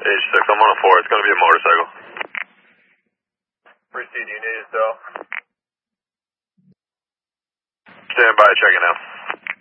H6, I'm on a 4. It's going to be a motorcycle. Proceed, you need it, though. Stand by, checking out.